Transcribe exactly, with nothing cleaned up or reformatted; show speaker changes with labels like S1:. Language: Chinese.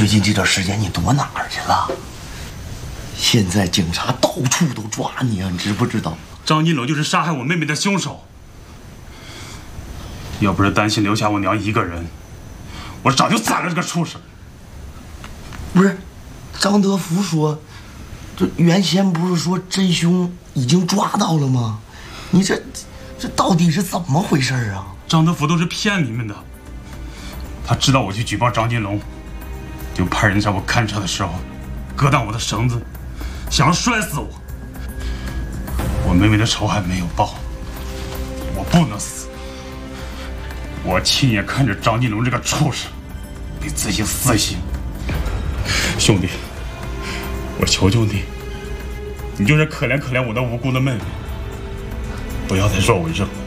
S1: 最近这段时间你躲哪儿去了？现在警察到处都抓你啊，你知不知道？
S2: 张金龙就是杀害我妹妹的凶手。要不是担心留下我娘一个人，我早就宰了这个畜生。
S1: 不是，张德福说，这原先不是说真凶已经抓到了吗？你这这到底是怎么回事啊？
S2: 张德福都是骗你们的。他知道我去举报张金龙，就派人在我看车的时候割断我的绳子，想要摔死我。我妹妹的仇还没有报，我不能死。我亲眼看着张金龙这个畜生被执行死刑。兄弟，我求求你，你就是可怜可怜我那无辜的妹妹，不要再说我扔了。